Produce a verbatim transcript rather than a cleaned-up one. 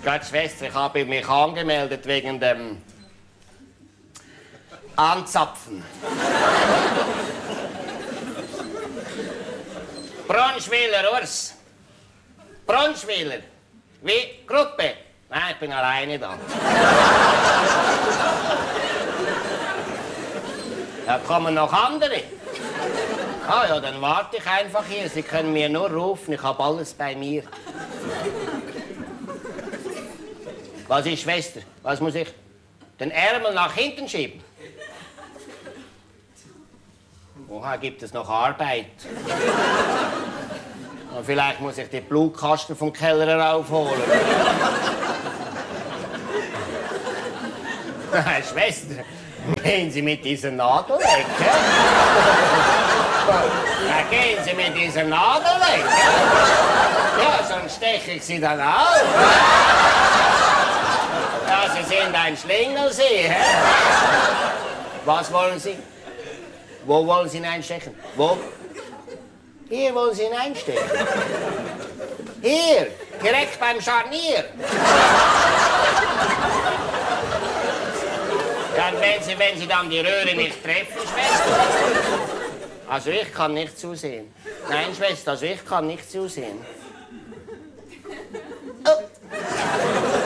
Gott, Schwester, ich habe mich angemeldet wegen dem Anzapfen. Bronschwiller, Urs. Bronschwiller. Wie? Gruppe? Nein, ich bin alleine da. Da kommen noch andere. Ah ja, dann warte ich einfach hier. Sie können mir nur rufen, ich habe alles bei mir. Was ist, Schwester? Was muss ich? Den Ärmel nach hinten schieben? Oha, gibt es noch Arbeit? Und vielleicht muss ich den Blutkasten vom Keller raufholen. Schwester, gehen Sie mit dieser Nadel weg, hä? Ja, gehen Sie mit dieser Nadel weg, hä? Ja, sonst steche ich Sie dann auf. Ja, Sie sind ein Schlingel, Sie, hä? Was wollen Sie? Wo wollen Sie ihn einstechen? Wo? Hier wollen Sie ihn einstechen. Hier, direkt beim Scharnier. Ja, und wenn Sie, wenn Sie dann die Röhre nicht treffen, Schwester? Also ich kann nicht zusehen. Nein, Schwester, also ich kann nicht zusehen. Oh.